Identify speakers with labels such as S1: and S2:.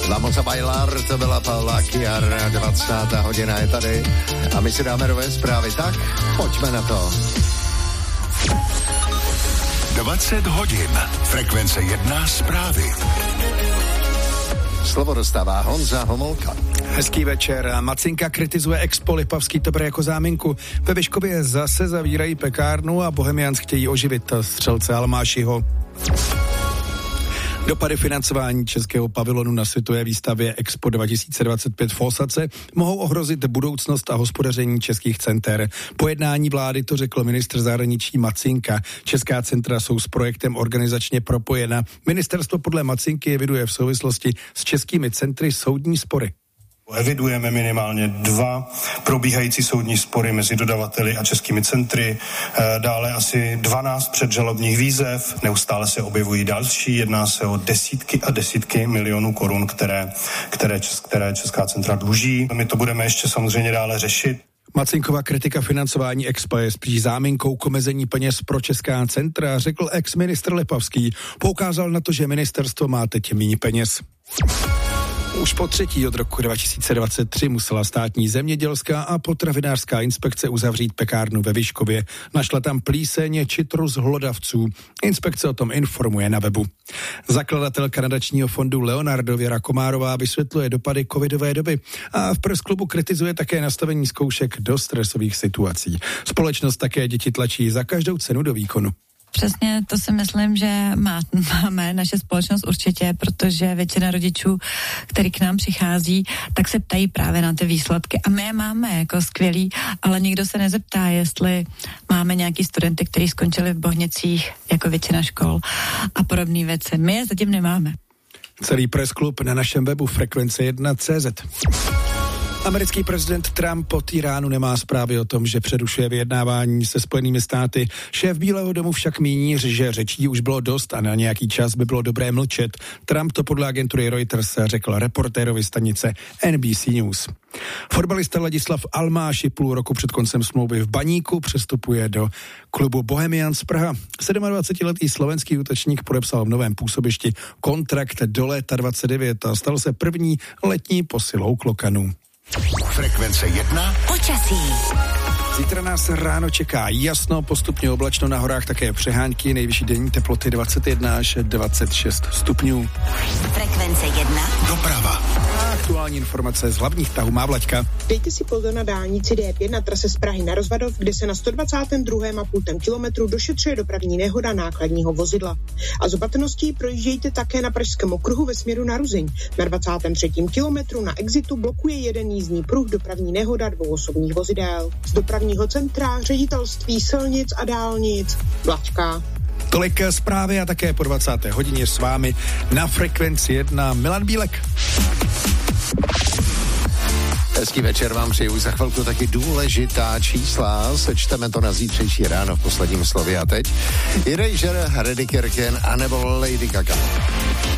S1: Vamos a bailar, to byla Paula Kiar, 20. hodina je tady a my si dáme nové zprávy, tak pojďme na to.
S2: 20 hodin, frekvence 1 zprávy.
S1: Slovo dostává Honza Homolka.
S3: Hezký večer. Macinka kritizuje Expo Lipavský to bere jako záminku. Ve Vyškově zase zavírají pekárnu a Bohemians chtějí oživit střelce Almášiho. Dopady financování českého pavilonu na světové výstavě Expo 2025 v Ósace mohou ohrozit budoucnost a hospodaření českých center. Po jednání vlády to řekl ministr zahraničí Macinka. Česká centra jsou s projektem organizačně propojena. Ministerstvo podle Macinky eviduje v souvislosti s českými centry soudní spory.
S4: Evidujeme minimálně 2 probíhající soudní spory mezi dodavateli a českými centry, dále asi 12 předžalobních výzev, neustále se objevují další, jedná se o desítky a desítky milionů korun, které česká centra dluží. My to budeme ještě samozřejmě dále řešit.
S3: Macinkova kritika financování Expo je spíš záminkou k omezení peněz pro česká centra, řekl ex-ministr Lipavský. Poukázal na to, že ministerstvo má teď méně peněz. Už po třetí od roku 2023 musela státní zemědělská a potravinářská inspekce uzavřít pekárnu ve Vyškově. Našla tam plíseň či trus hlodavců. Inspekce o tom informuje na webu. Zakladatelka nadačního fondu Leonardo Věra Komárová vysvětluje dopady covidové doby a v pressklubu kritizuje také nastavení zkoušek do stresových situací. Společnost také děti tlačí za každou cenu do výkonu.
S5: Přesně to si myslím, že máme naše společnost určitě, protože většina rodičů, který k nám přichází, tak se ptají právě na ty výsledky. A my je máme jako skvělý, ale nikdo se nezeptá, jestli máme nějaký studenty, kteří skončili v Bohnicích jako většina škol a podobné věci. My je zatím nemáme.
S3: Celý pressklub na našem webu frekvence1.cz. Americký prezident Trump od Iránu nemá zprávy o tom, že přerušuje vyjednávání se Spojenými státy. Šéf Bílého domu však míní, že řečí už bylo dost a na nějaký čas by bylo dobré mlčet. Trump to podle agentury Reuters řekl reportérovi stanice NBC News. Fotbalista Ladislav Almáši půl roku před koncem smlouvy v Baníku přestupuje do klubu Bohemians Praha. 27letý slovenský útočník podepsal v novém působišti kontrakt do léta 29 a stal se první letní posilou Klokanů.
S2: Frekvence 1.
S5: Počasí.
S3: Zítra nás ráno čeká jasno, postupně oblačno, na horách také přehánky, nejvyšší denní teploty 21 až 26 stupňů.
S5: Frekvence 1.
S2: Doprava.
S3: A aktuální informace z hlavních tahů má Vlaďka.
S6: Dejte si pozor na dálnici D5 na trase z Prahy na Rozvadov, kde se na 122,5 kilometru došetřuje dopravní nehoda nákladního vozidla. A z opatrností projíždějte také na Pražském okruhu ve směru na Ruzyň. Na 23. kilometru na exitu blokuje jeden jízdní pruh dopravní nehoda 2 osobních vozidel. Z dopravního centra Ředitelství silnic a dálnic Vlaďka.
S3: Tolik zprávy a také po 20. hodině s vámi na Frekvenci 1 Milan Bílek.
S1: Hezký večer vám přeju, za chvilku taky důležitá čísla, sečteme to na zítřejší ráno v posledním slově a teď Erasure, Reddy Kirken a nebo Lady Gaga.